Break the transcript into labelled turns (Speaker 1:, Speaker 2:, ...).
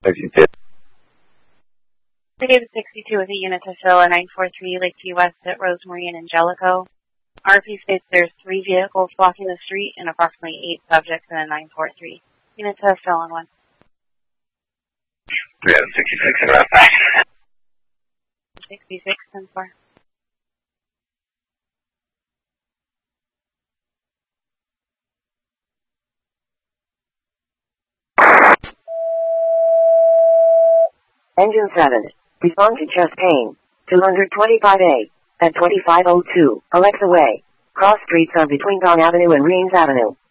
Speaker 1: 62.
Speaker 2: David 62 with a unit to fill a 943 Lakeview West at Rosemary and Angelico. RP states there's 3 vehicles blocking the street and approximately 8 subjects in a 943. Unit to fill on 1.
Speaker 1: 366 and around 5.
Speaker 2: 66 and 4.
Speaker 3: Engine 7. Respond to chest pain. 225A. At 2502, Alexa Way. Cross streets are between Don Avenue and Reams Avenue.